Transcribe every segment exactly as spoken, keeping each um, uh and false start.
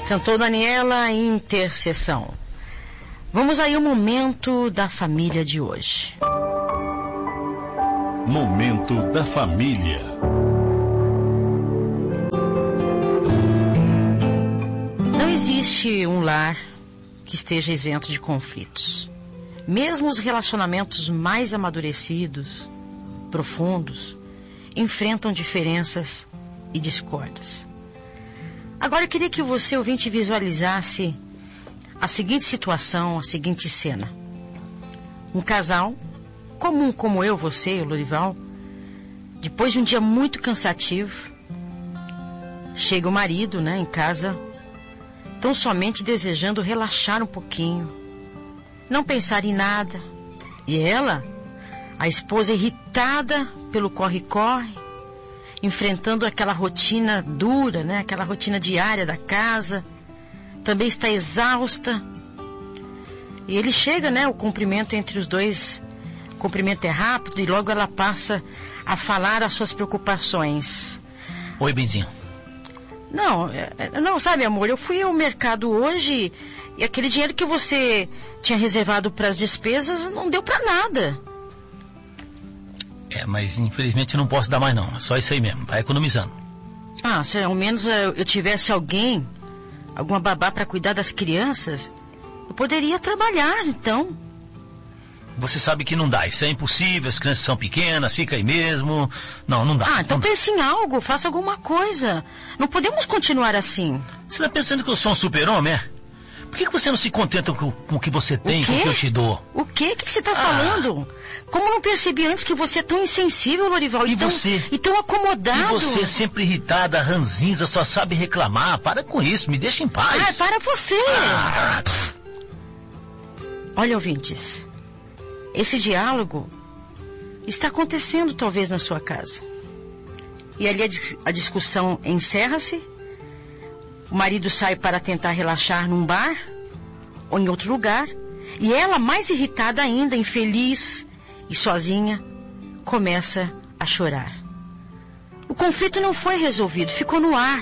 Cantou Daniela, Intercessão. Vamos aí ao momento da família de hoje. Momento da família. Não existe um lar que esteja isento de conflitos. Mesmo os relacionamentos mais amadurecidos, profundos, enfrentam diferenças e discórdias. Agora eu queria que você, ouvinte, visualizasse a seguinte situação, a seguinte cena. Um casal, comum como eu, você e o Lorival, depois de um dia muito cansativo, chega o marido, né, em casa, tão somente desejando relaxar um pouquinho, não pensar em nada. E ela, a esposa irritada pelo corre-corre, enfrentando aquela rotina dura, né? Aquela rotina diária da casa, também está exausta. E ele chega, né? O cumprimento entre os dois, o cumprimento é rápido e logo ela passa a falar as suas preocupações. Oi, benzinho. Não, não, sabe, amor, eu fui ao mercado hoje e aquele dinheiro que você tinha reservado para as despesas não deu para nada. É, mas infelizmente eu não posso dar mais não, só isso aí mesmo, vai economizando. Ah, se ao menos eu tivesse alguém, alguma babá para cuidar das crianças, eu poderia trabalhar, então. Você sabe que não dá, isso é impossível, as crianças são pequenas, fica aí mesmo. Não, não dá. Ah, então não pense dá. em algo, faça alguma coisa. Não podemos continuar assim. Você está pensando que eu sou um super-homem, é? Por que, que você não se contenta com, com o que você tem, o com o que eu te dou? O quê? O que você está ah. falando? Como não percebi antes que você é tão insensível, Lorival? E, e tão, você? E tão acomodado. E você sempre irritada, ranzinza, só sabe reclamar. Para com isso, me deixa em paz. Ah, para você. Ah. Olha, ouvintes, esse diálogo está acontecendo talvez na sua casa. E ali a, a discussão encerra-se. O marido sai para tentar relaxar num bar ou em outro lugar. E ela, mais irritada ainda, infeliz e sozinha, começa a chorar. O conflito não foi resolvido, ficou no ar.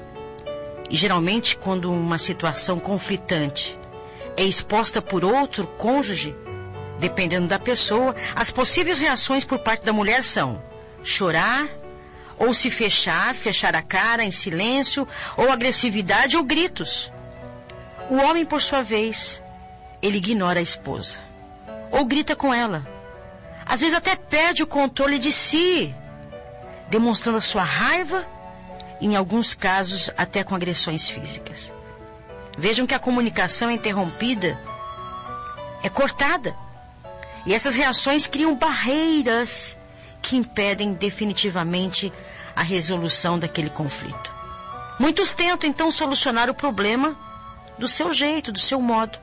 E geralmente, quando uma situação conflitante é exposta por outro cônjuge, dependendo da pessoa, as possíveis reações por parte da mulher são chorar, ou se fechar, fechar a cara em silêncio, ou agressividade ou gritos. O homem, por sua vez, ele ignora a esposa, ou grita com ela. Às vezes até perde o controle de si, demonstrando a sua raiva, e em alguns casos até com agressões físicas. Vejam que a comunicação é interrompida, é cortada. E essas reações criam barreiras que impedem definitivamente a resolução daquele conflito. Muitos tentam então solucionar o problema do seu jeito, do seu modo.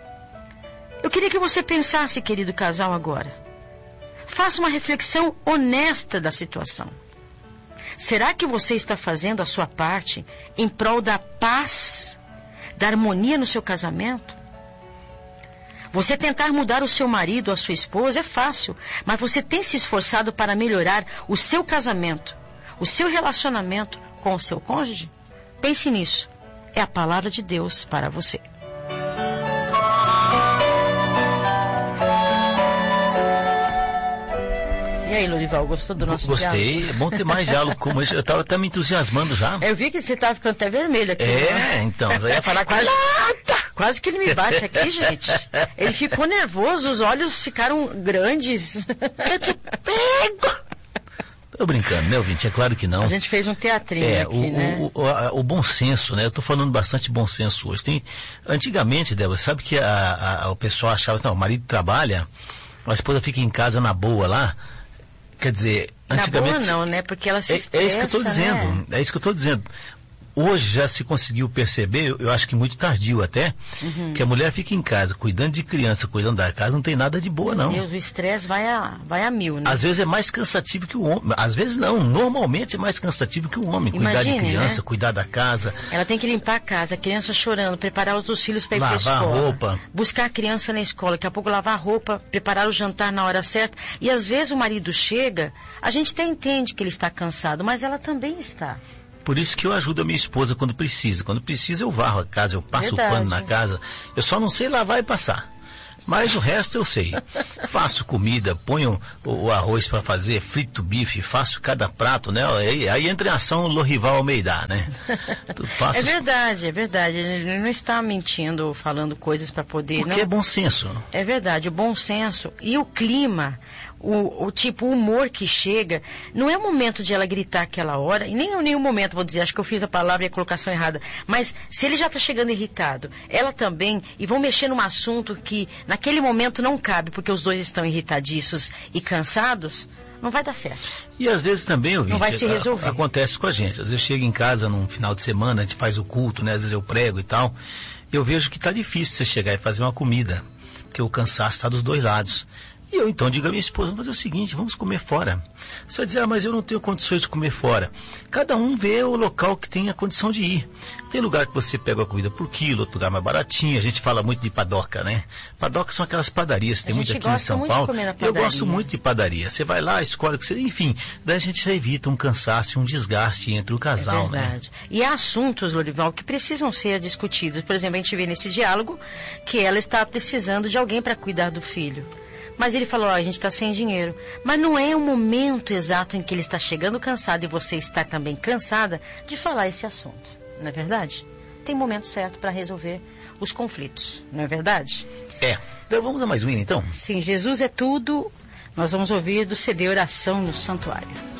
Eu queria que você pensasse, querido casal, agora. Faça uma reflexão honesta da situação. Será que você está fazendo a sua parte em prol da paz, da harmonia no seu casamento? Você tentar mudar o seu marido ou a sua esposa é fácil, mas você tem se esforçado para melhorar o seu casamento, o seu relacionamento com o seu cônjuge? Pense nisso. É a palavra de Deus para você. E aí, Lorival, gostou do nosso Gostei, diálogo? Gostei, é bom ter mais diálogo como esse. Eu estava até me entusiasmando já. Eu vi que você estava ficando até vermelho aqui. É, né? então, já ia falar quase... Quase que ele me bate aqui, gente. Ele ficou nervoso, os olhos ficaram grandes. Eu te pego! Tô brincando, né, ouvinte? É claro que não. A gente fez um teatrinho é, aqui, o, né? O, o, a, o bom senso, né? Eu tô falando bastante bom senso hoje. Tem, antigamente, Débora, sabe que a, a, o pessoal achava assim, não, o marido trabalha, a esposa fica em casa na boa lá. Quer dizer, antigamente... Na boa não, né? Porque ela se é, estressa, é isso que eu tô dizendo, né? é isso que eu tô dizendo. Hoje já se conseguiu perceber, eu acho que muito tardio até, uhum. que a mulher fica em casa, cuidando de criança, cuidando da casa, não tem nada de boa, não. Meu Deus, o estresse vai a, vai a mil, né? Às vezes é mais cansativo que o homem, às vezes não, normalmente é mais cansativo que o homem, Imagine, cuidar de criança, né? Cuidar da casa. Ela tem que limpar a casa, a criança chorando, preparar os outros filhos para ir para a escola. Lavar a roupa. Buscar a criança na escola, daqui a pouco lavar a roupa, preparar o jantar na hora certa. E às vezes o marido chega, a gente até entende que ele está cansado, mas ela também está. Por isso que eu ajudo a minha esposa quando precisa. Quando precisa eu varro a casa, eu passo Verdade. o pano na casa. Eu só não sei lavar e passar. Mas o resto eu sei. Faço comida, ponho o, o arroz para fazer, frito bife, faço cada prato, né? Aí, aí entra em ação o Lorival Almeida, né? Faço... É verdade, é verdade. Ele não está mentindo, falando coisas para poder... Porque não... é bom senso. É verdade, o bom senso e o clima, o, o tipo, o humor que chega, não é o momento de ela gritar aquela hora, e nem em nenhum momento, vou dizer, acho que eu fiz a palavra e a colocação errada, mas se ele já está chegando irritado, ela também, e vão mexer num assunto que naquele momento não cabe, porque os dois estão irritadiços e cansados, não vai dar certo. E às vezes também, ouvinte, não vai se resolver. A, acontece com a gente. Às vezes eu chego em casa num final de semana, a gente faz o culto, né? Às vezes eu prego e tal, eu vejo que está difícil você chegar e fazer uma comida, porque o cansaço está dos dois lados. E eu então digo à minha esposa, vamos fazer o seguinte, vamos comer fora. Você vai dizer, ah, mas eu não tenho condições de comer fora. Cada um vê o local que tem a condição de ir. Tem lugar que você pega a comida por quilo, outro lugar mais baratinho. A gente fala muito de padoca, né? Padoca são aquelas padarias, tem muito aqui em São Paulo. Eu gosto muito de padaria. Você vai lá, escolhe o que você... Enfim, daí a gente já evita um cansaço, um desgaste entre o casal, é verdade. Né? E há assuntos, Lorival, que precisam ser discutidos. Por exemplo, a gente vê nesse diálogo que ela está precisando de alguém para cuidar do filho. Mas ele falou, ó, a gente está sem dinheiro. Mas não é o momento exato em que ele está chegando cansado e você está também cansada de falar esse assunto. Não é verdade? Tem momento certo para resolver os conflitos. Não é verdade? É. Então vamos a mais um, então? Sim, Jesus é tudo. Nós vamos ouvir do C D Oração no Santuário.